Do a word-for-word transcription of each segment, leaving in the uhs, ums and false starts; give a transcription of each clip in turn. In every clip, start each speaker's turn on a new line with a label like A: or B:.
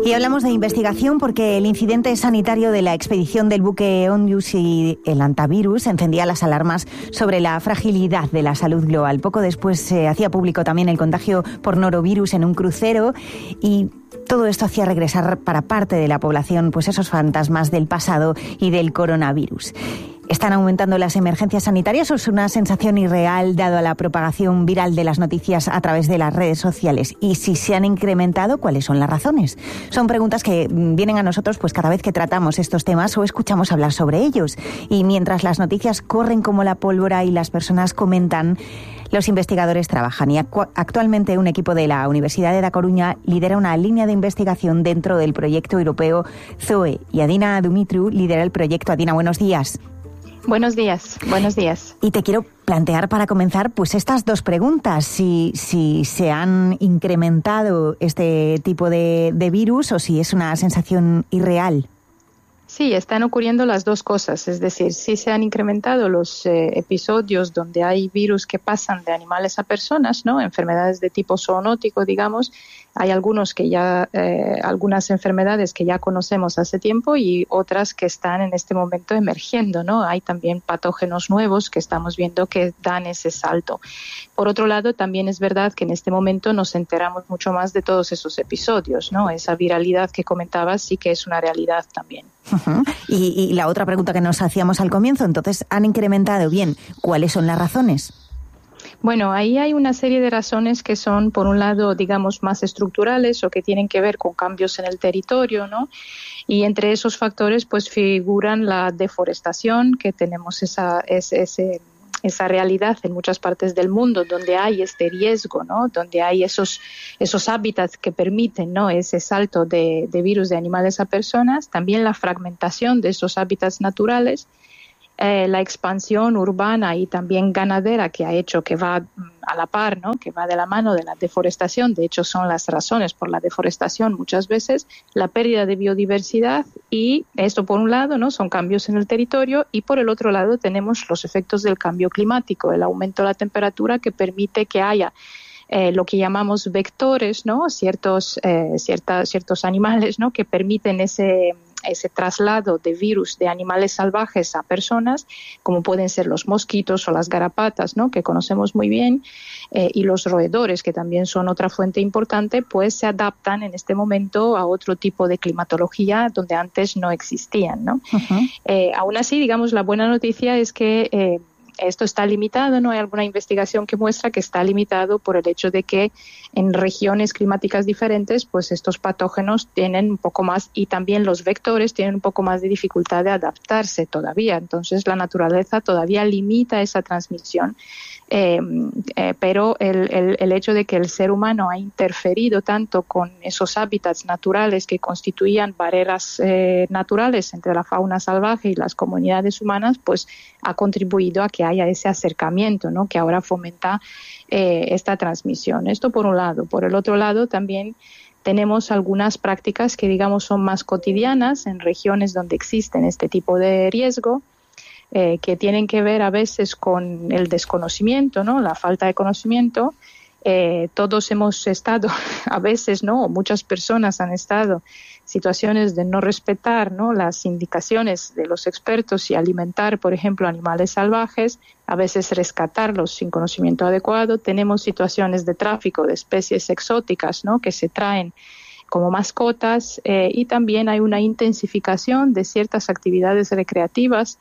A: Y hablamos de investigación porque el incidente sanitario de la expedición del buque Ondius y el hantavirus encendía las alarmas sobre la fragilidad de la salud global. Poco después se hacía público también el contagio por norovirus en un crucero y todo esto hacía regresar para parte de la población pues esos fantasmas del pasado y del coronavirus. ¿Están aumentando las emergencias sanitarias o es una sensación irreal dado a la propagación viral de las noticias a través de las redes sociales? Y si se han incrementado, ¿cuáles son las razones? Son preguntas que vienen a nosotros pues cada vez que tratamos estos temas o escuchamos hablar sobre ellos. Y mientras las noticias corren como la pólvora y las personas comentan, los investigadores trabajan y acu- actualmente un equipo de la Universidad de Da Coruña lidera una línea de investigación dentro del proyecto europeo ZOE y Adina Dumitriu lidera el proyecto. Adina, buenos días.
B: Buenos días, buenos días.
A: Y te quiero plantear para comenzar pues estas dos preguntas, si, si se han incrementado este tipo de, de virus o si es una sensación irreal.
B: Sí, están ocurriendo las dos cosas, es decir, sí se han incrementado los eh, episodios donde hay virus que pasan de animales a personas, ¿no? Enfermedades de tipo zoonótico, digamos. Hay algunos que ya, eh, algunas enfermedades que ya conocemos hace tiempo y otras que están en este momento emergiendo, ¿no? Hay también patógenos nuevos que estamos viendo que dan ese salto. Por otro lado, también es verdad que en este momento nos enteramos mucho más de todos esos episodios, ¿no? Esa viralidad que comentabas sí que es una realidad también.
A: Uh-huh. Y, y la otra pregunta que nos hacíamos al comienzo, entonces, ¿han incrementado bien? ¿Cuáles son las razones?
B: Bueno, ahí hay una serie de razones que son, por un lado, digamos, más estructurales o que tienen que ver con cambios en el territorio, ¿no? Y entre esos factores, pues, figuran la deforestación, que tenemos esa, ese, ese, esa realidad en muchas partes del mundo, donde hay este riesgo, ¿no? Donde hay esos, esos hábitats que permiten, ¿no? Ese salto de, de virus de animales a personas, también la fragmentación de esos hábitats naturales. Eh, la expansión urbana y también ganadera que ha hecho que va a la par, ¿no? Que va de la mano de la deforestación. De hecho, son las razones por la deforestación muchas veces, la pérdida de biodiversidad y esto por un lado, ¿no? Son cambios en el territorio y por el otro lado tenemos los efectos del cambio climático, el aumento de la temperatura que permite que haya Eh, lo que llamamos vectores, ¿no? Ciertos, eh, cierta, ciertos animales, ¿no? Que permiten ese, ese traslado de virus de animales salvajes a personas, como pueden ser los mosquitos o las garrapatas, ¿no? Que conocemos muy bien, eh, y los roedores, que también son otra fuente importante, pues se adaptan en este momento a otro tipo de climatología donde antes no existían, ¿no? Uh-huh. Eh, aún así, digamos, la buena noticia es que eh, esto está limitado, no hay alguna investigación que muestra que está limitado por el hecho de que en regiones climáticas diferentes, pues estos patógenos tienen un poco más y también los vectores tienen un poco más de dificultad de adaptarse todavía. Entonces la naturaleza todavía limita esa transmisión. Eh, eh, pero el, el, el hecho de que el ser humano ha interferido tanto con esos hábitats naturales que constituían barreras eh, naturales entre la fauna salvaje y las comunidades humanas, pues ha contribuido a que haya ese acercamiento, ¿no? Que ahora fomenta eh, esta transmisión. Esto por un lado. Por el otro lado también tenemos algunas prácticas que digamos son más cotidianas en regiones donde existen este tipo de riesgo, Eh, que tienen que ver a veces con el desconocimiento, ¿no? La falta de conocimiento. Eh, todos hemos estado, a veces, ¿no? Muchas personas han estado en situaciones de no respetar, ¿no? Las indicaciones de los expertos y alimentar, por ejemplo, animales salvajes, a veces rescatarlos sin conocimiento adecuado. Tenemos situaciones de tráfico de especies exóticas, ¿no? Que se traen como mascotas eh, y también hay una intensificación de ciertas actividades recreativas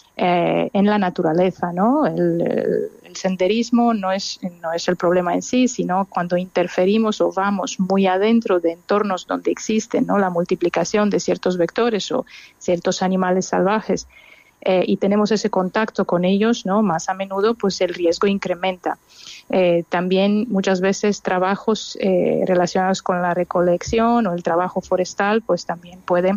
B: Eh, en la naturaleza, ¿no? El, el, el senderismo no es, no es el problema en sí, sino cuando interferimos o vamos muy adentro de entornos donde existen, ¿no? La multiplicación de ciertos vectores o ciertos animales salvajes eh, y tenemos ese contacto con ellos, ¿no? Más a menudo, pues el riesgo incrementa. Eh, también muchas veces trabajos eh, relacionados con la recolección o el trabajo forestal, pues también pueden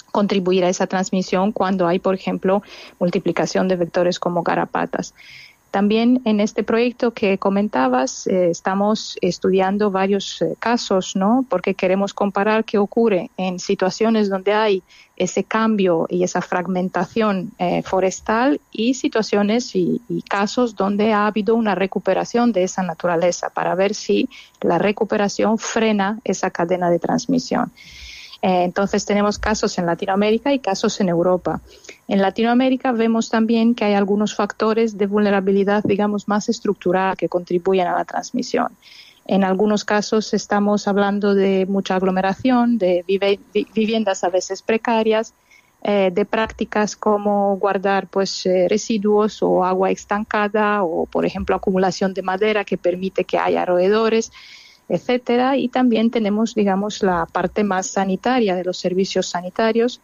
B: contribuir a esa transmisión cuando hay, por ejemplo, multiplicación de vectores como garrapatas. También en este proyecto que comentabas eh, estamos estudiando varios eh, casos, ¿no? Porque queremos comparar qué ocurre en situaciones donde hay ese cambio y esa fragmentación eh, forestal y situaciones y, y casos donde ha habido una recuperación de esa naturaleza para ver si la recuperación frena esa cadena de transmisión. Eh, entonces tenemos casos en Latinoamérica y casos en Europa. En Latinoamérica vemos también que hay algunos factores de vulnerabilidad, digamos, más estructural que contribuyen a la transmisión. En algunos casos estamos hablando de mucha aglomeración, de vive, vi, viviendas a veces precarias, eh, de prácticas como guardar pues, eh, residuos o agua estancada o, por ejemplo, acumulación de madera que permite que haya roedores, etcétera. Y también tenemos, digamos, la parte más sanitaria de los servicios sanitarios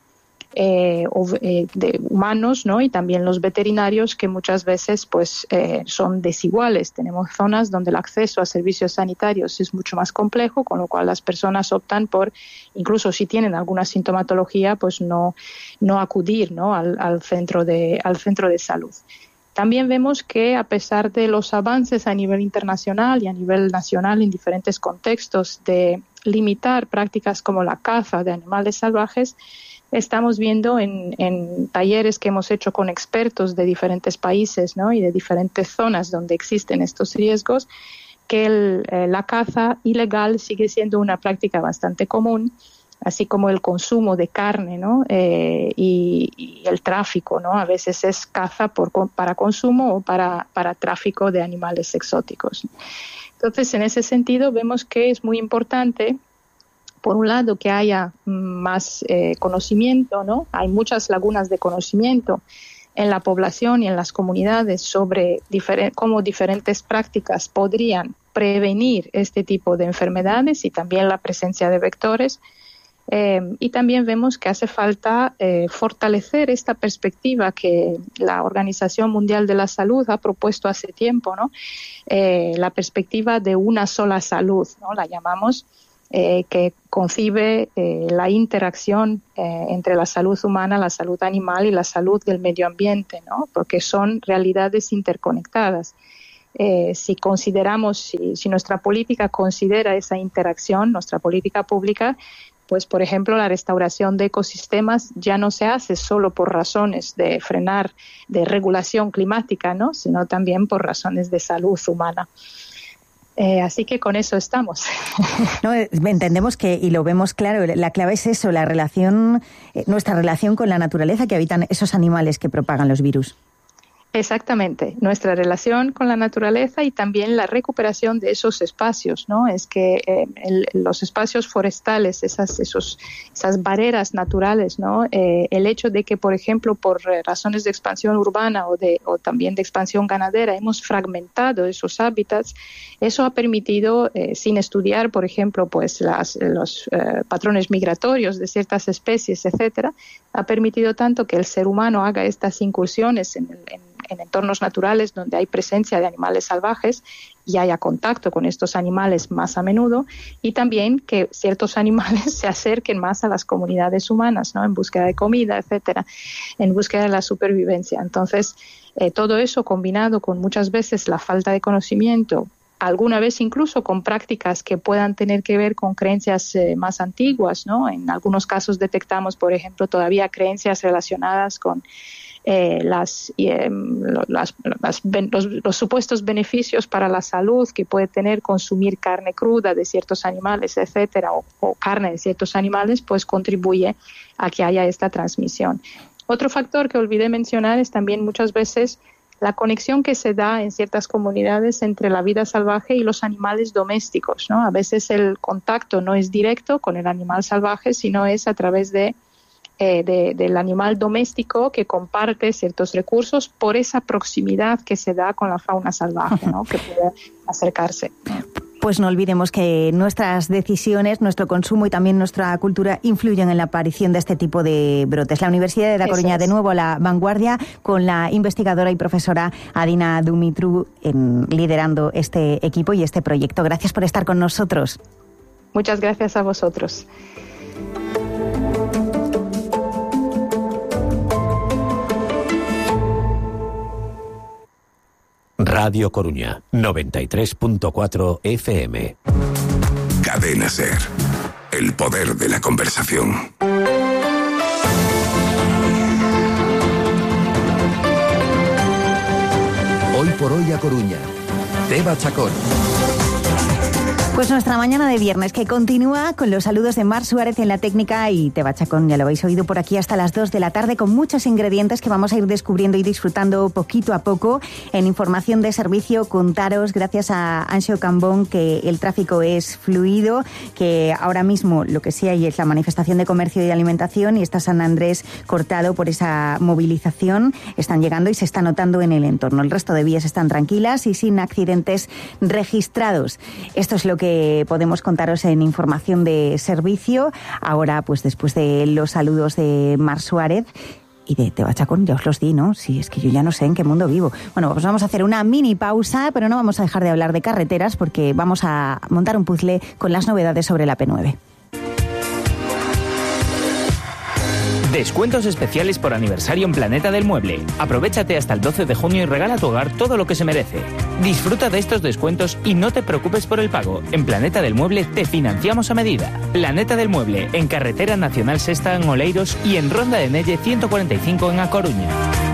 B: eh, o, eh, de humanos, ¿no? Y también los veterinarios que muchas veces pues eh, son desiguales. Tenemos zonas donde el acceso a servicios sanitarios es mucho más complejo, con lo cual las personas optan por, incluso si tienen alguna sintomatología, pues no, no acudir, ¿no? al, al centro de, al centro de salud. También vemos que a pesar de los avances a nivel internacional y a nivel nacional en diferentes contextos de limitar prácticas como la caza de animales salvajes, estamos viendo en, en talleres que hemos hecho con expertos de diferentes países, ¿no? y de diferentes zonas donde existen estos riesgos, que el, eh, la caza ilegal sigue siendo una práctica bastante común, así como el consumo de carne, ¿no? eh, y, y el tráfico, ¿no? A veces es caza por, para consumo o para, para tráfico de animales exóticos. Entonces, en ese sentido, vemos que es muy importante, por un lado, que haya más eh, conocimiento, ¿no? Hay muchas lagunas de conocimiento en la población y en las comunidades sobre difer- cómo diferentes prácticas podrían prevenir este tipo de enfermedades y también la presencia de vectores. Eh, y también vemos que hace falta eh, fortalecer esta perspectiva que la Organización Mundial de la Salud ha propuesto hace tiempo, ¿no? Eh, la perspectiva de una sola salud, ¿no? La llamamos, eh, que concibe eh, la interacción eh, entre la salud humana, la salud animal y la salud del medio ambiente, ¿no? Porque son realidades interconectadas. Eh, si consideramos, si, si nuestra política considera esa interacción, nuestra política pública, pues, por ejemplo, la restauración de ecosistemas ya no se hace solo por razones de frenar, de regulación climática, ¿no? Sino también por razones de salud humana. Eh, así que con eso estamos.
A: No, entendemos que, y lo vemos claro, la clave es eso, la relación, nuestra relación con la naturaleza que habitan esos animales que propagan los virus.
B: Exactamente, nuestra relación con la naturaleza y también la recuperación de esos espacios, ¿no? Es que eh, el, los espacios forestales, esas, esos, esas barreras naturales, ¿no? Eh, el hecho de que, por ejemplo, por razones de expansión urbana o, de, o también de expansión ganadera, hemos fragmentado esos hábitats, eso ha permitido, eh, sin estudiar, por ejemplo, pues las, los eh, patrones migratorios de ciertas especies, etcétera, ha permitido tanto que el ser humano haga estas incursiones en, en en entornos naturales donde hay presencia de animales salvajes y haya contacto con estos animales más a menudo, y también que ciertos animales se acerquen más a las comunidades humanas, ¿no? En búsqueda de comida, etcétera, en búsqueda de la supervivencia. Entonces, eh, todo eso combinado con muchas veces la falta de conocimiento, alguna vez incluso con prácticas que puedan tener que ver con creencias eh, más antiguas, ¿no? En algunos casos detectamos, por ejemplo, todavía creencias relacionadas con Eh, las, eh, las, las, los, los supuestos beneficios para la salud que puede tener consumir carne cruda de ciertos animales, etcétera, o, o carne de ciertos animales, pues contribuye a que haya esta transmisión. Otro factor que olvidé mencionar es también muchas veces la conexión que se da en ciertas comunidades entre la vida salvaje y los animales domésticos, ¿no? A veces el contacto no es directo con el animal salvaje, sino es a través de Eh, de, del animal doméstico que comparte ciertos recursos por esa proximidad que se da con la fauna salvaje, ¿no? Que puede acercarse.
A: Pues no olvidemos que nuestras decisiones, nuestro consumo y también nuestra cultura influyen en la aparición de este tipo de brotes. La Universidad de La Coruña, de nuevo, la vanguardia, con la investigadora y profesora Adina Dumitru en, liderando este equipo y este proyecto. Gracias por estar con nosotros.
B: Muchas gracias a vosotros.
C: Radio Coruña, noventa y tres punto cuatro F M.
D: Cadena SER. El poder de la conversación.
E: Hoy por hoy a Coruña. Teba Chacón.
A: Pues nuestra mañana de viernes que continúa con los saludos de Mar Suárez en la técnica y Teba Chacón, ya lo habéis oído por aquí hasta las dos de la tarde con muchos ingredientes que vamos a ir descubriendo y disfrutando poquito a poco en información de servicio. Contaros, gracias a Anxo Cambón, que el tráfico es fluido, que ahora mismo lo que sí hay es la manifestación de comercio y alimentación y está San Andrés cortado por esa movilización. Están llegando y se está notando en el entorno. El resto de vías están tranquilas y sin accidentes registrados. Esto es lo que podemos contaros en información de servicio. Ahora, pues después de los saludos de Mar Suárez y de Teba Chacón, ya os los di, ¿no? Sí, es que yo ya no sé en qué mundo vivo. Bueno, pues vamos a hacer una mini pausa, pero no vamos a dejar de hablar de carreteras porque vamos a montar un puzzle con las novedades sobre la P nueve.
F: Descuentos especiales por aniversario en Planeta del Mueble. Aprovéchate hasta el doce de junio y regala a tu hogar todo lo que se merece. Disfruta de estos descuentos y no te preocupes por el pago. En Planeta del Mueble te financiamos a medida. Planeta del Mueble, en Carretera Nacional Sexta en Oleiros y en Ronda de Nelle ciento cuarenta y cinco en A Coruña.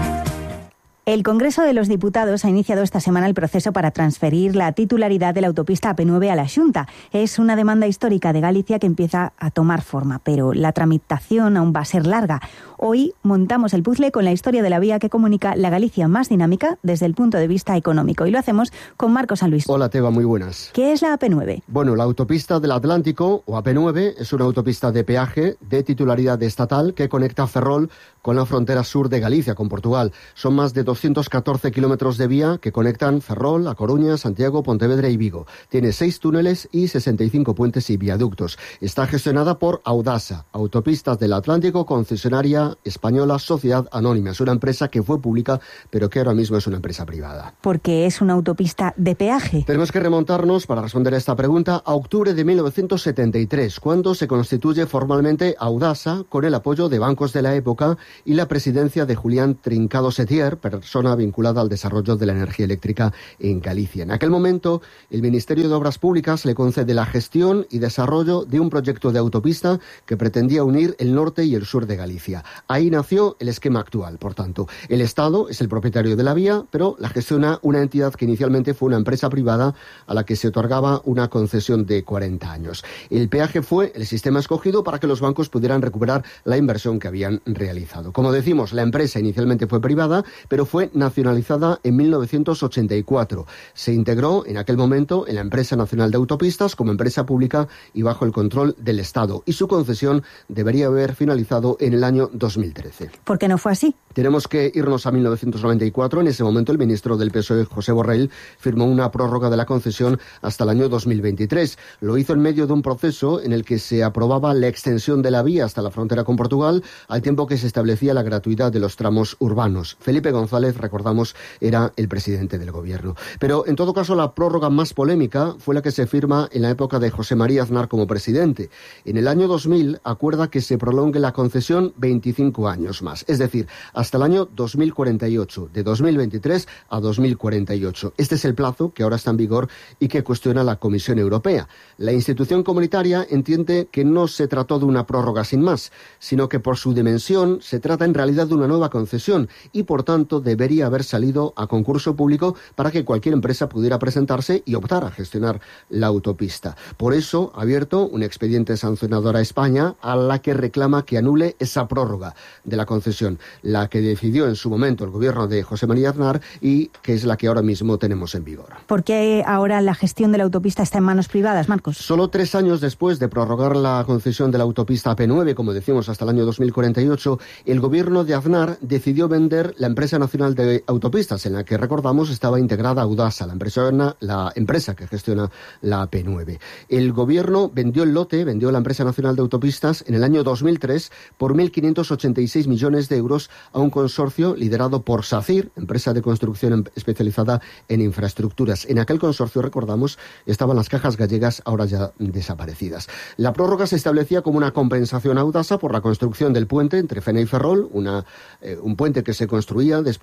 A: El Congreso de los Diputados ha iniciado esta semana el proceso para transferir la titularidad de la autopista A P nueve a la Xunta. Es una demanda histórica de Galicia que empieza a tomar forma, pero la tramitación aún va a ser larga. Hoy montamos el puzzle con la historia de la vía que comunica la Galicia más dinámica desde el punto de vista económico. Y lo hacemos con Marco San Luis.
G: Hola, Teba, muy buenas.
A: ¿Qué es la A P nueve?
G: Bueno, la autopista del Atlántico, o A P nueve, es una autopista de peaje de titularidad estatal que conecta Ferrol con la frontera sur de Galicia, con Portugal. Son más de doscientos catorce kilómetros de vía que conectan Ferrol, A Coruña, Santiago, Pontevedra y Vigo. Tiene seis túneles y sesenta y cinco puentes y viaductos. Está gestionada por Audasa, Autopistas del Atlántico, concesionaria española, sociedad anónima. Es una empresa que fue pública, pero que ahora mismo es una empresa privada.
A: Porque es una autopista de peaje.
G: Tenemos que remontarnos, para responder a esta pregunta, a octubre de mil novecientos setenta y tres, cuando se constituye formalmente Audasa con el apoyo de bancos de la época y la presidencia de Julián Trincado Setier, persona vinculada al desarrollo de la energía eléctrica en Galicia. En aquel momento, el Ministerio de Obras Públicas le concede la gestión y desarrollo de un proyecto de autopista que pretendía unir el norte y el sur de Galicia. Ahí nació el esquema actual, por tanto. El Estado es el propietario de la vía, pero la gestiona una entidad que inicialmente fue una empresa privada a la que se otorgaba una concesión de cuarenta años. El peaje fue el sistema escogido para que los bancos pudieran recuperar la inversión que habían realizado. Como decimos, la empresa inicialmente fue privada, pero fue nacionalizada en mil novecientos ochenta y cuatro. Se integró en aquel momento en la Empresa Nacional de Autopistas como empresa pública y bajo el control del Estado. Y su concesión debería haber finalizado en el año dos mil trece.
A: ¿Por qué no fue así?
G: Tenemos que irnos a mil novecientos noventa y cuatro. En ese momento el ministro del P S O E, José Borrell, firmó una prórroga de la concesión hasta el año dos mil veintitrés. Lo hizo en medio de un proceso en el que se aprobaba la extensión de la vía hasta la frontera con Portugal, al tiempo que se establecía la gratuidad de los tramos urbanos. Felipe González, recordamos, era el presidente del gobierno. Pero, en todo caso, la prórroga más polémica fue la que se firma en la época de José María Aznar como presidente. En el año dos mil acuerda que se prolongue la concesión veinticinco años más, es decir, hasta el año dos mil cuarenta y ocho, de dos mil veintitrés a dos mil cuarenta y ocho. Este es el plazo que ahora está en vigor y que cuestiona la Comisión Europea. La institución comunitaria entiende que no se trató de una prórroga sin más, sino que por su dimensión se trata en realidad de una nueva concesión y, por tanto, debería haber salido a concurso público para que cualquier empresa pudiera presentarse y optar a gestionar la autopista. Por eso ha abierto un expediente sancionador a España a la que reclama que anule esa prórroga de la concesión, la que decidió en su momento el gobierno de José María Aznar y que es la que ahora mismo tenemos en vigor.
A: ¿Por qué ahora la gestión de la autopista está en manos privadas, Marcos?
G: Solo tres años después de prorrogar la concesión de la autopista A P nueve, como decimos, hasta el año dos mil cuarenta y ocho, el gobierno de Aznar decidió vender la empresa nacional de autopistas, en la que, recordamos, estaba integrada Audasa, la empresa, la empresa que gestiona la A P nueve. El gobierno vendió el lote, vendió la empresa nacional de autopistas en el año dos mil tres por mil quinientos ochenta y seis millones de euros a un consorcio liderado por SACIR, empresa de construcción especializada en infraestructuras. En aquel consorcio, recordamos, estaban las cajas gallegas, ahora ya desaparecidas. La prórroga se establecía como una compensación a Audasa por la construcción del puente entre Fene y Ferrol, una, eh, un puente que se construía después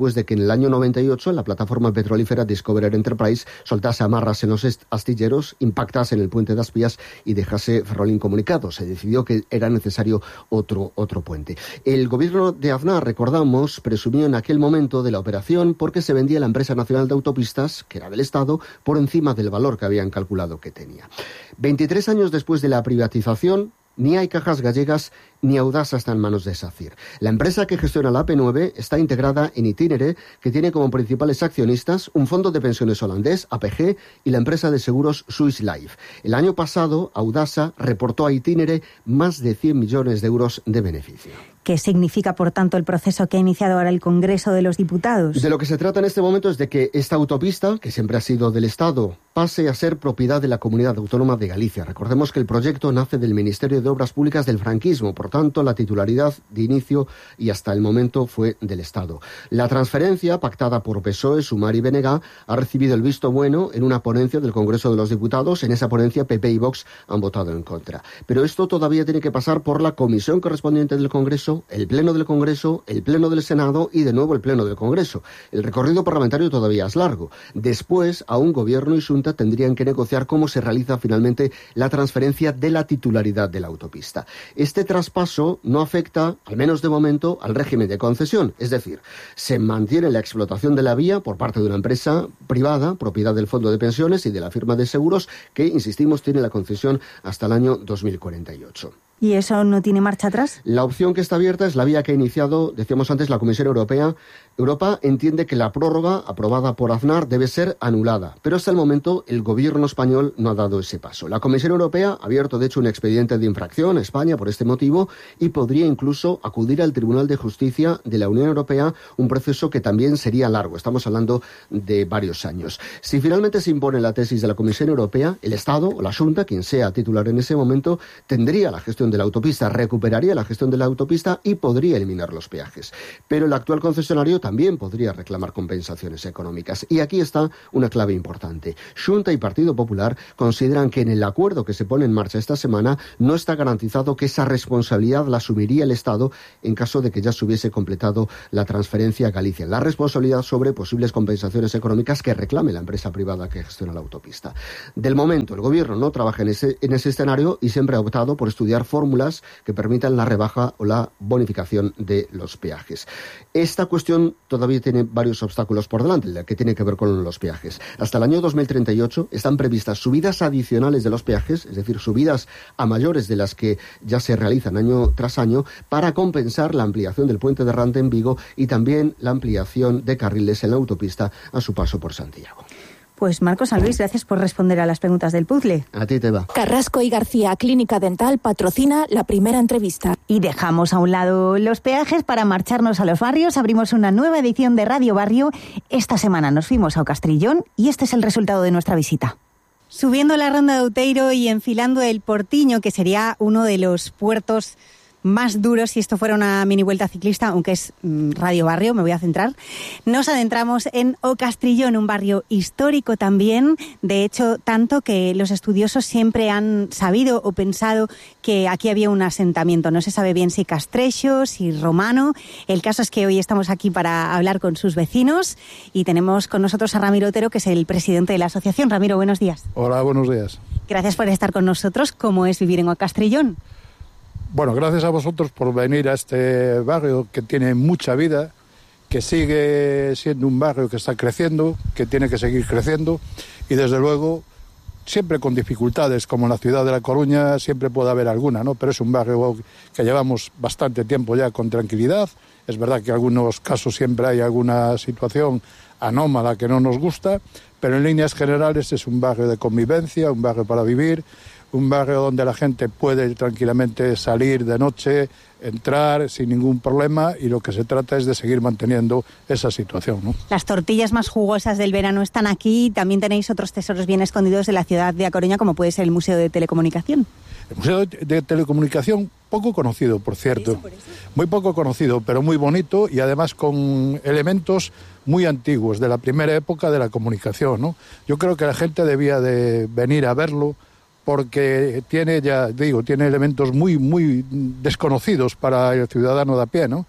G: después de que en el año noventa y ocho la plataforma petrolífera Discoverer Enterprise soltase amarras en los astilleros, impactase en el puente de Aspías y dejase Ferrol incomunicado. Se decidió que era necesario otro, otro puente. El gobierno de Aznar, recordamos, presumió en aquel momento de la operación porque se vendía la empresa nacional de autopistas, que era del Estado, por encima del valor que habían calculado que tenía. veintitrés años después de la privatización, ni hay Cajas Gallegas ni Audasa está en manos de SACIR. La empresa que gestiona la A P nueve está integrada en Itinere, que tiene como principales accionistas un fondo de pensiones holandés, A P G, y la empresa de seguros Swiss Life. El año pasado, Audasa reportó a Itinere más de cien millones de euros de beneficio.
A: ¿Qué significa, por tanto, el proceso que ha iniciado ahora el Congreso de los Diputados?
G: De lo que se trata en este momento es de que esta autopista, que siempre ha sido del Estado, pase a ser propiedad de la Comunidad Autónoma de Galicia. Recordemos que el proyecto nace del Ministerio de Obras Públicas del franquismo, por tanto, la titularidad de inicio y hasta el momento fue del Estado. La transferencia, pactada por P S O E, Sumar y B N G, ha recibido el visto bueno en una ponencia del Congreso de los Diputados. En esa ponencia, P P y Vox han votado en contra. Pero esto todavía tiene que pasar por la comisión correspondiente del Congreso, el Pleno del Congreso, el Pleno del Senado y de nuevo el Pleno del Congreso. El recorrido parlamentario todavía es largo. Después, aún Gobierno y Xunta tendrían que negociar cómo se realiza finalmente la transferencia de la titularidad de la autopista. Este traspaso no afecta, al menos de momento, al régimen de concesión. Es decir, se mantiene la explotación de la vía por parte de una empresa privada, propiedad del Fondo de Pensiones y de la firma de seguros, que, insistimos, tiene la concesión hasta el año dos mil cuarenta y ocho.
A: ¿Y eso no tiene marcha atrás?
G: La opción que está abierta es la vía que ha iniciado, decíamos antes, la Comisión Europea. Europa entiende que la prórroga aprobada por Aznar debe ser anulada, pero hasta el momento el gobierno español no ha dado ese paso. La Comisión Europea ha abierto, de hecho, un expediente de infracción a España por este motivo y podría incluso acudir al Tribunal de Justicia de la Unión Europea, un proceso que también sería largo. Estamos hablando de varios años. Si finalmente se impone la tesis de la Comisión Europea, el Estado o la Xunta, quien sea titular en ese momento, tendría la gestión de la autopista, recuperaría la gestión de la autopista y podría eliminar los peajes. Pero el actual concesionario también podría reclamar compensaciones económicas. Y aquí está una clave importante. Xunta y Partido Popular consideran que en el acuerdo que se pone en marcha esta semana no está garantizado que esa responsabilidad la asumiría el Estado en caso de que ya se hubiese completado la transferencia a Galicia. La responsabilidad sobre posibles compensaciones económicas que reclame la empresa privada que gestiona la autopista. Del momento, el Gobierno no trabaja en ese, en ese escenario y siempre ha optado por estudiar fórmulas que permitan la rebaja o la bonificación de los peajes. Esta cuestión todavía tiene varios obstáculos por delante, la que tiene que ver con los peajes. Hasta el año dos mil treinta y ocho están previstas subidas adicionales de los peajes, es decir, subidas a mayores de las que ya se realizan año tras año, para compensar la ampliación del puente de Rande en Vigo y también la ampliación de carriles en la autopista a su paso por Santiago.
A: Pues Marcos San Luis, gracias por responder a las preguntas del puzzle.
G: A ti te va.
H: Carrasco y García Clínica Dental patrocina la primera entrevista.
A: Y dejamos a un lado los peajes para marcharnos a los barrios. Abrimos una nueva edición de Radio Barrio. Esta semana nos fuimos a Castrillón y este es el resultado de nuestra visita. Subiendo la Ronda de Outeiro y enfilando el Portiño, que sería uno de los puertos más duros si esto fuera una mini vuelta ciclista, aunque es mmm, Radio Barrio, me voy a centrar. Nos adentramos en O Castrillón, un barrio histórico también, de hecho, tanto que los estudiosos siempre han sabido o pensado que aquí había un asentamiento. No se sabe bien si castrecho, si romano. El caso es que hoy estamos aquí para hablar con sus vecinos y tenemos con nosotros a Ramiro Otero, que es el presidente de la asociación. Ramiro, buenos días.
I: Hola, buenos días.
A: Gracias por estar con nosotros. ¿Cómo es vivir en O Castrillón?
I: Bueno, gracias a vosotros por venir a este barrio que tiene mucha vida, que sigue siendo un barrio que está creciendo, que tiene que seguir creciendo y desde luego siempre con dificultades, como en la ciudad de La Coruña siempre puede haber alguna, ¿no? Pero es un barrio que llevamos bastante tiempo ya con tranquilidad. Es verdad que en algunos casos siempre hay alguna situación anómala que no nos gusta, pero en líneas generales es un barrio de convivencia, un barrio para vivir, un barrio donde la gente puede tranquilamente salir de noche, entrar sin ningún problema y lo que se trata es de seguir manteniendo esa situación, ¿no?
A: Las tortillas más jugosas del verano están aquí. También tenéis otros tesoros bien escondidos de la ciudad de A Coruña, como puede ser el Museo de Telecomunicación.
I: El Museo de Telecomunicación, poco conocido, por cierto. ¿Por eso, por eso? Muy poco conocido, pero muy bonito y además con elementos muy antiguos, de la primera época de la comunicación, ¿no? Yo creo que la gente debía de venir a verlo, porque tiene, ya digo, tiene elementos muy, muy desconocidos para el ciudadano de a pie, ¿no?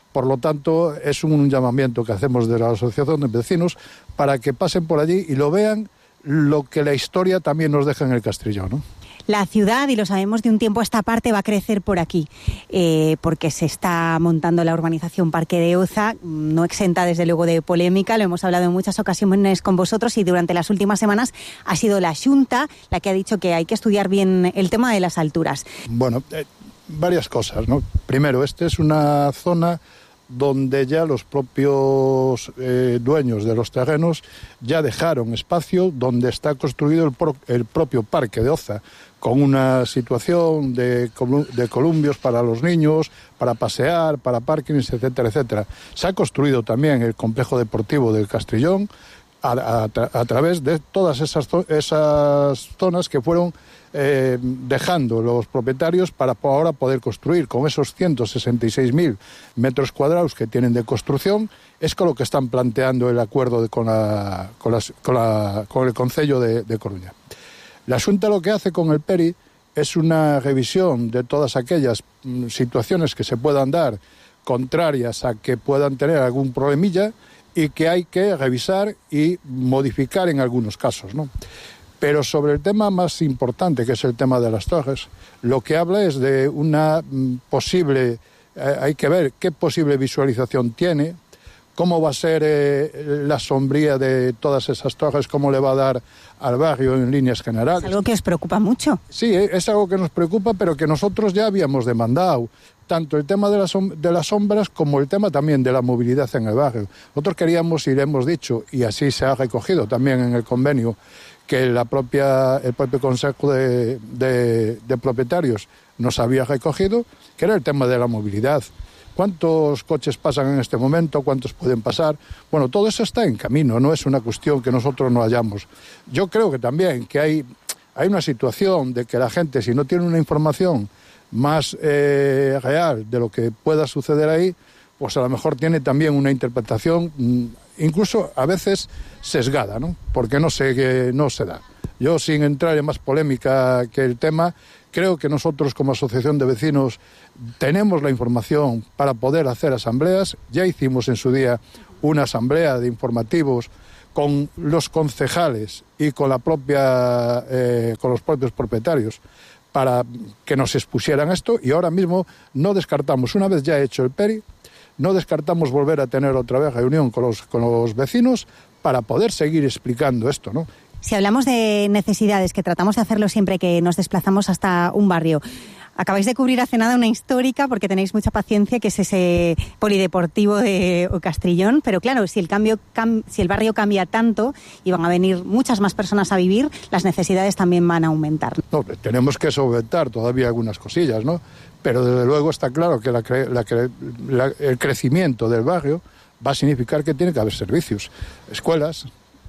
I: Por lo tanto, es un llamamiento que hacemos de la Asociación de Vecinos para que pasen por allí y lo vean, lo que la historia también nos deja en el Castrillón, ¿no?
A: La ciudad, y lo sabemos de un tiempo a esta parte, va a crecer por aquí, eh, porque se está montando la urbanización Parque de Oza, no exenta desde luego de polémica, lo hemos hablado en muchas ocasiones con vosotros y durante las últimas semanas ha sido la Xunta la que ha dicho que hay que estudiar bien el tema de las alturas.
I: Bueno, eh, varias cosas, ¿no? Primero, esta es una zona donde ya los propios eh, dueños de los terrenos ya dejaron espacio donde está construido el, pro, el propio Parque de Oza, con una situación de, de columpios para los niños, para pasear, para parkings, etcétera, etcétera. Se ha construido también el complejo deportivo del Castrillón a, a, a través de todas esas, esas zonas que fueron eh, dejando los propietarios para ahora poder construir con esos ciento sesenta y seis mil metros cuadrados que tienen de construcción. Es con lo que están planteando el acuerdo de, con, la, con, las, con, la, con el Concello de, de Coruña. La Xunta lo que hace con el Peri es una revisión de todas aquellas mm, situaciones que se puedan dar contrarias a que puedan tener algún problemilla y que hay que revisar y modificar en algunos casos, ¿no? Pero sobre el tema más importante, que es el tema de las torres, lo que habla es de una mm, posible, eh, hay que ver qué posible visualización tiene, cómo va a ser eh, la sombría de todas esas torres, cómo le va a dar al barrio en líneas generales.
A: ¿Es algo que os preocupa mucho?
I: Sí, es algo que nos preocupa, pero que nosotros ya habíamos demandado, tanto el tema de las, de las sombras como el tema también de la movilidad en el barrio. Nosotros queríamos, y le hemos dicho, y así se ha recogido también en el convenio, que la propia, el propio Consejo de, de, de Propietarios nos había recogido, que era el tema de la movilidad. ¿Cuántos coches pasan en este momento? ¿Cuántos pueden pasar? Bueno, todo eso está en camino, no es una cuestión que nosotros no hayamos. Yo creo que también que hay, hay una situación de que la gente, si no tiene una información más eh, real de lo que pueda suceder ahí, pues a lo mejor tiene también una interpretación, incluso a veces sesgada, ¿no? Porque no se, no se da. Yo, sin entrar en más polémica que el tema, creo que nosotros como asociación de vecinos tenemos la información para poder hacer asambleas. Ya hicimos en su día una asamblea de informativos con los concejales y con la propia, eh, con los propios propietarios para que nos expusieran esto, y ahora mismo no descartamos, una vez ya hecho el Peri, no descartamos volver a tener otra vez reunión con los, con los vecinos para poder seguir explicando esto, ¿no?
A: Si hablamos de necesidades, que tratamos de hacerlo siempre que nos desplazamos hasta un barrio, acabáis de cubrir hace nada una histórica, porque tenéis mucha paciencia, que es ese polideportivo de Castrillón, pero claro, si el cambio, cam, si el barrio cambia tanto y van a venir muchas más personas a vivir, las necesidades también van a aumentar.
I: No, tenemos que solventar todavía algunas cosillas, ¿no? Pero desde luego está claro que la, la, la, el crecimiento del barrio va a significar que tiene que haber servicios, escuelas,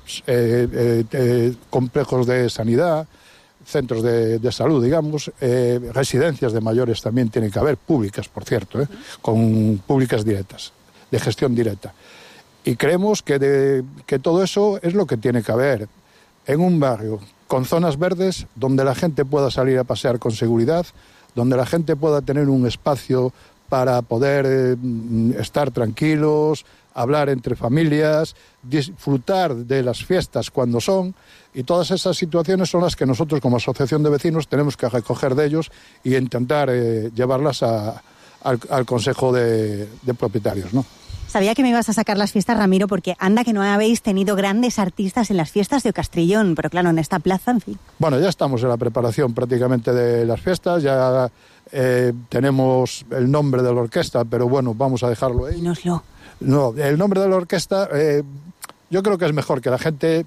I: eh, eh, eh, complejos de sanidad, centros de, de salud, digamos, eh, residencias de mayores también tienen que haber, públicas, por cierto, eh, con públicas directas, de gestión directa. Y creemos que, de, que todo eso es lo que tiene que haber en un barrio con zonas verdes donde la gente pueda salir a pasear con seguridad, donde la gente pueda tener un espacio para poder eh, estar tranquilos, hablar entre familias, disfrutar de las fiestas cuando son, y todas esas situaciones son las que nosotros como asociación de vecinos tenemos que recoger de ellos y intentar eh, llevarlas a, al, al Consejo de, de Propietarios, ¿no?
A: Sabía que me ibas a sacar las fiestas, Ramiro, porque anda que no habéis tenido grandes artistas en las fiestas de Castrillón, pero claro, en esta plaza, en fin.
I: Bueno, ya estamos en la preparación prácticamente de las fiestas, ya eh, tenemos el nombre de la orquesta, pero bueno, vamos a dejarlo ahí.
A: Dínoslo.
I: No, el nombre de la orquesta, eh, yo creo que es mejor que la gente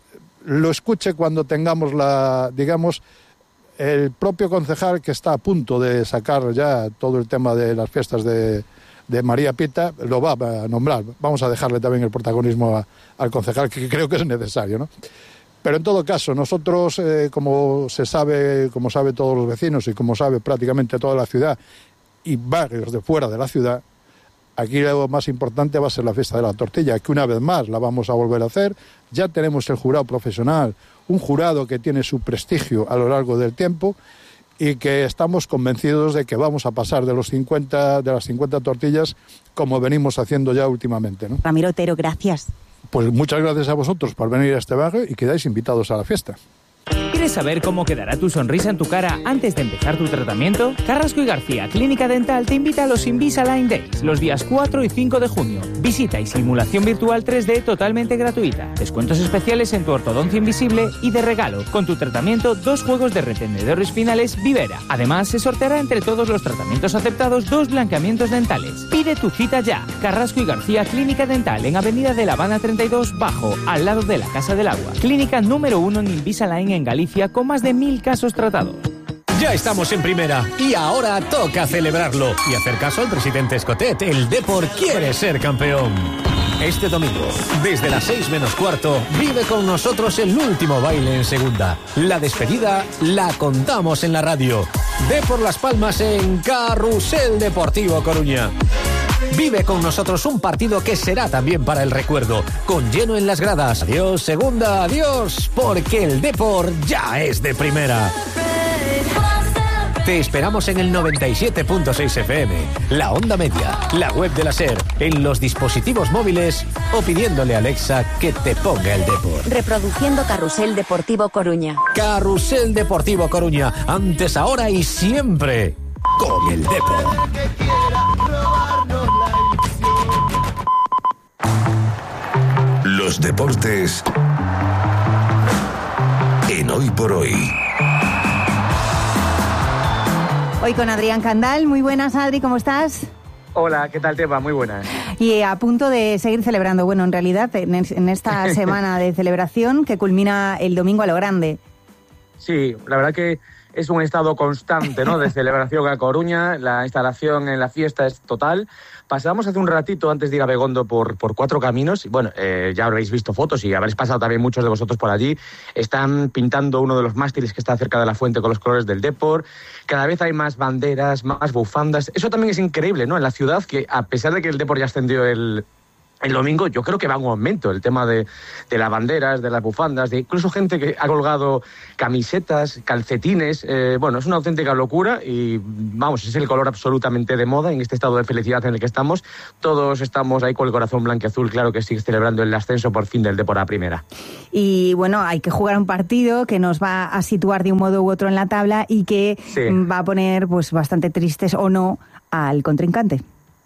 I: lo escuche cuando tengamos la, digamos, el propio concejal que está a punto de sacar ya todo el tema de las fiestas de, de María Pita, lo va a nombrar. Vamos a dejarle también el protagonismo a, al concejal, que creo que es necesario, ¿no? Pero en todo caso, nosotros, eh, como se sabe, como sabe todos los vecinos y como sabe prácticamente toda la ciudad y barrios de fuera de la ciudad, aquí lo más importante va a ser la fiesta de la tortilla, que una vez más la vamos a volver a hacer. Ya tenemos el jurado profesional, un jurado que tiene su prestigio a lo largo del tiempo, y que estamos convencidos de que vamos a pasar de los cincuenta, de las cincuenta tortillas como venimos haciendo ya últimamente, ¿no?
A: Ramiro Otero, gracias.
I: Pues muchas gracias a vosotros por venir a este barrio y quedáis invitados a la fiesta.
F: ¿Quieres saber cómo quedará tu sonrisa en tu cara antes de empezar tu tratamiento? Carrasco y García Clínica Dental te invita a los Invisalign Days los días cuatro y cinco de junio. Visita y simulación virtual tres D totalmente gratuita. Descuentos especiales en tu ortodoncia invisible y de regalo, con tu tratamiento, dos juegos de retenedores finales Vivera. Además, se sorteará entre todos los tratamientos aceptados dos blanqueamientos dentales. Pide tu cita ya. Carrasco y García Clínica Dental en Avenida de La Habana treinta y dos Bajo, al lado de la Casa del Agua. Clínica número uno en Invisalign en Galicia, con más de mil casos tratados.
C: Ya estamos en primera y ahora toca celebrarlo y hacer caso al presidente Escotet. El Depor quiere ser campeón. Este domingo, desde las seis menos cuarto, vive con nosotros el último baile en segunda. La despedida la contamos en la radio. Depor Las Palmas en Carrusel Deportivo Coruña. Vive con nosotros un partido que será también para el recuerdo, con lleno en las gradas. Adiós, segunda, adiós, porque el Depor ya es de primera. Te esperamos en el noventa y siete punto seis F M, la onda media, la web de la SER, en los dispositivos móviles o pidiéndole a Alexa que te ponga el Depor.
J: Reproduciendo Carrusel Deportivo Coruña.
C: Carrusel Deportivo Coruña, antes, ahora y siempre con el Depor.
D: Los deportes en Hoy por Hoy.
A: Hoy con Adrián Candal. Muy buenas, Adri, ¿cómo estás?
K: Hola, ¿qué tal, Teba? Muy buenas.
A: Y a punto de seguir celebrando, bueno, en realidad, en, en esta semana de celebración que culmina el domingo a lo grande.
K: Sí, la verdad que es un estado constante, ¿no?, de celebración a Coruña. La instalación en la fiesta es total. Pasamos hace un ratito, antes de ir a Begondo, por, por Cuatro Caminos. Bueno, eh, ya habréis visto fotos y habréis pasado también muchos de vosotros por allí. Están pintando uno de los mástiles que está cerca de la fuente con los colores del Depor. Cada vez hay más banderas, más bufandas. Eso también es increíble, ¿no?, en la ciudad, que a pesar de que el Depor ya ascendió el... El domingo yo creo que va en un aumento el tema de, de las banderas, de las bufandas, de incluso gente que ha colgado camisetas, calcetines. Eh, bueno, es una auténtica locura y, vamos, es el color absolutamente de moda en este estado de felicidad en el que estamos. Todos estamos ahí con el corazón blanquiazul, claro que sigue celebrando el ascenso por fin del Depor a primera.
A: Y, bueno, hay que jugar un partido que nos va a situar de un modo u otro en la tabla y que sí. va a poner pues bastante tristes o no al contrincante.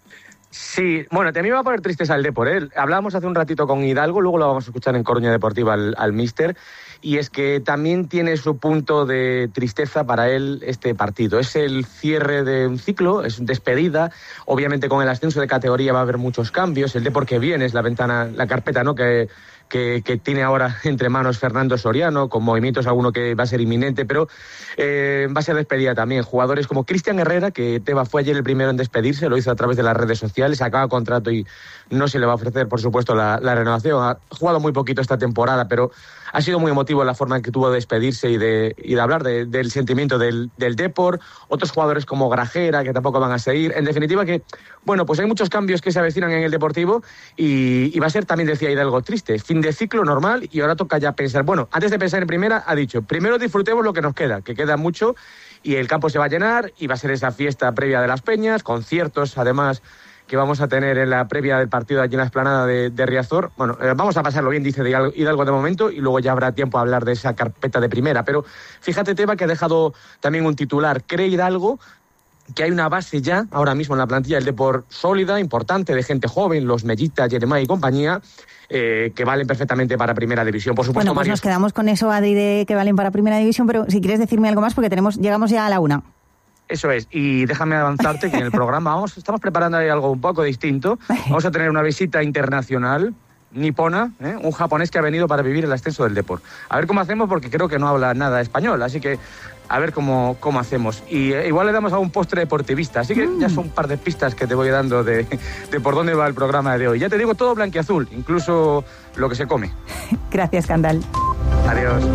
K: Sí, bueno, también va a poner tristes al Depor, ¿eh? Hablábamos hace un ratito con Hidalgo, luego lo vamos a escuchar en Coruña Deportiva al, al míster, y es que también tiene su punto de tristeza para él este partido. Es el cierre de un ciclo, es despedida, obviamente con el ascenso de categoría va a haber muchos cambios, el Depor que viene es la ventana, la carpeta, ¿no?, que... Que, que tiene ahora entre manos Fernando Soriano, con movimientos alguno que va a ser inminente, pero eh, va a ser despedida también. Jugadores como Cristian Herrera, que Teba fue ayer el primero en despedirse, lo hizo a través de las redes sociales, acaba contrato y no se le va a ofrecer, por supuesto, la, la renovación. Ha jugado muy poquito esta temporada, pero ha sido muy emotivo la forma en que tuvo de despedirse y de, y de hablar de, del sentimiento del, del Depor. Otros jugadores como Grajera, que tampoco van a seguir. En definitiva que, bueno, pues hay muchos cambios que se avecinan en el Deportivo y, y va a ser también, decía Hidalgo, triste. Fin de ciclo normal y ahora toca ya pensar. Bueno, antes de pensar en primera, ha dicho, primero disfrutemos lo que nos queda, que queda mucho y el campo se va a llenar y va a ser esa fiesta previa de las Peñas, conciertos además que vamos a tener en la previa del partido allí en la explanada de, de Riazor. Bueno, eh, vamos a pasarlo bien, dice Hidalgo de momento, y luego ya habrá tiempo a hablar de esa carpeta de primera. Pero fíjate, Teba, que ha dejado también un titular. Cree Hidalgo que hay una base ya, ahora mismo en la plantilla del Depor sólida, importante, de gente joven, los Mellita, Jeremá y compañía, eh, que valen perfectamente para Primera División. Por supuesto,
A: bueno, pues
K: Mario...
A: nos quedamos con eso, Adri, de que valen para Primera División, pero si quieres decirme algo más, porque tenemos llegamos ya a la una.
K: Eso es, y déjame avanzarte que en el programa vamos, estamos preparando ahí algo un poco distinto. Vamos a tener una visita internacional nipona, ¿eh? Un japonés que ha venido para vivir el ascenso del Depor. A ver cómo hacemos, porque creo que no habla nada español, así que a ver cómo, cómo hacemos. Y eh, igual le damos a un postre deportivista, así que mm. ya son un par de pistas que te voy dando de, de por dónde va el programa de hoy. Ya te digo, todo blanquiazul, incluso lo que se come.
A: Gracias, Candal.
K: Adiós.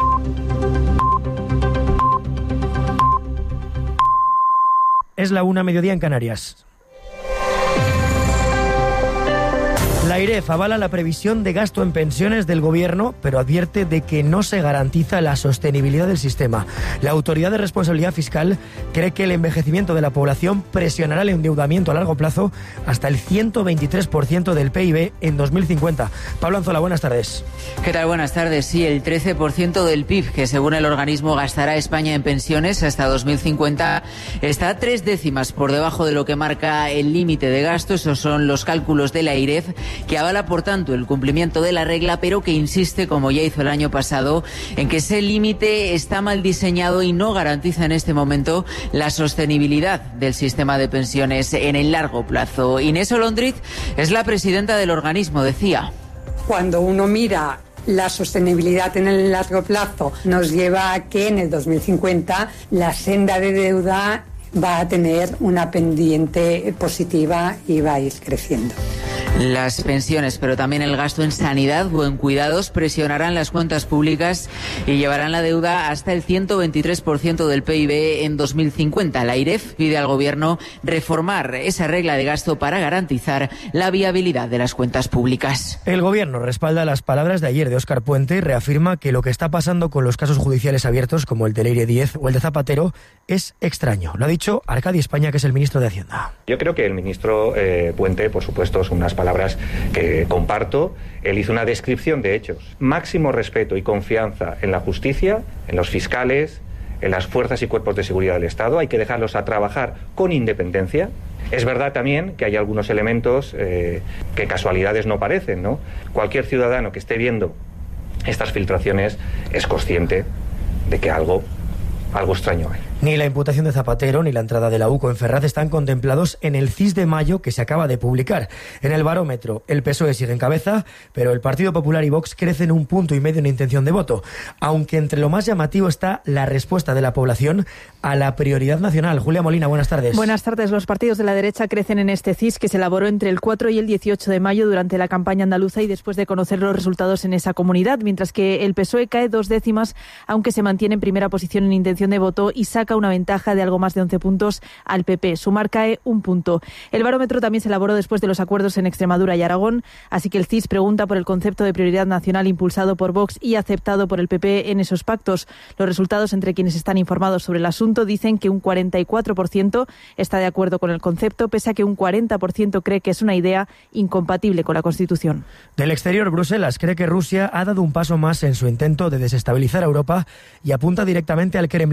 L: Es la una, mediodía en Canarias. La AIREF avala la previsión de gasto en pensiones del Gobierno, pero advierte de que no se garantiza la sostenibilidad del sistema. La Autoridad de Responsabilidad Fiscal cree que el envejecimiento de la población presionará el endeudamiento a largo plazo hasta el ciento veintitrés por ciento del P I B en dos mil cincuenta. Pablo Anzola, buenas tardes.
M: ¿Qué tal? Buenas tardes. Sí, el trece por ciento del P I B que según el organismo gastará España en pensiones hasta dos mil cincuenta está tres décimas por debajo de lo que marca el límite de gasto. Esos son los cálculos de la AIREF, que avala por tanto el cumplimiento de la regla, pero que insiste, como ya hizo el año pasado, en que ese límite está mal diseñado y no garantiza en este momento la sostenibilidad del sistema de pensiones en el largo plazo. Inés Olondriz es la presidenta del organismo, decía.
N: Cuando uno mira la sostenibilidad en el largo plazo, nos lleva a que en el dos mil cincuenta la senda de deuda va a tener una pendiente positiva y va a ir creciendo.
M: Las pensiones, pero también el gasto en sanidad o en cuidados presionarán las cuentas públicas y llevarán la deuda hasta el ciento veintitrés por ciento del P I B en dos mil cincuenta. La AIREF pide al Gobierno reformar esa regla de gasto para garantizar la viabilidad de las cuentas públicas.
L: El Gobierno respalda las palabras de ayer de Óscar Puente y reafirma que lo que está pasando con los casos judiciales abiertos, como el de Leire diez o el de Zapatero, es extraño. Lo ha dicho Arcadi España, que es el ministro de Hacienda.
O: Yo creo que el ministro eh, Puente, por supuesto, son unas palabras que comparto. Él hizo una descripción de hechos. Máximo respeto y confianza en la justicia, en los fiscales, en las fuerzas y cuerpos de seguridad del Estado. Hay que dejarlos a trabajar con independencia. Es verdad también que hay algunos elementos eh, que casualidades no parecen, ¿no? Cualquier ciudadano que esté viendo estas filtraciones es consciente de que algo, algo extraño hay.
L: Ni la imputación de Zapatero ni la entrada de la U C O en Ferraz están contemplados en el C I S de mayo que se acaba de publicar. En el barómetro, el P S O E sigue en cabeza, pero el Partido Popular y Vox crecen un punto y medio en intención de voto, aunque entre lo más llamativo está la respuesta de la población a la prioridad nacional. Julia Molina, buenas tardes.
P: Buenas tardes. Los partidos de la derecha crecen en este C I S que se elaboró entre el cuatro y el dieciocho de mayo durante la campaña andaluza y después de conocer los resultados en esa comunidad, mientras que el P S O E cae dos décimas, aunque se mantiene en primera posición en intención de voto y saca una ventaja de algo más de once puntos al P P. Sumar cae un punto. El barómetro también se elaboró después de los acuerdos en Extremadura y Aragón, así que el C I S pregunta por el concepto de prioridad nacional impulsado por Vox y aceptado por el P P en esos pactos. Los resultados entre quienes están informados sobre el asunto dicen que un cuarenta y cuatro por ciento está de acuerdo con el concepto, pese a que un cuarenta por ciento cree que es una idea incompatible con la Constitución.
L: Del exterior, Bruselas cree que Rusia ha dado un paso más en su intento de desestabilizar a Europa y apunta directamente al Kremlin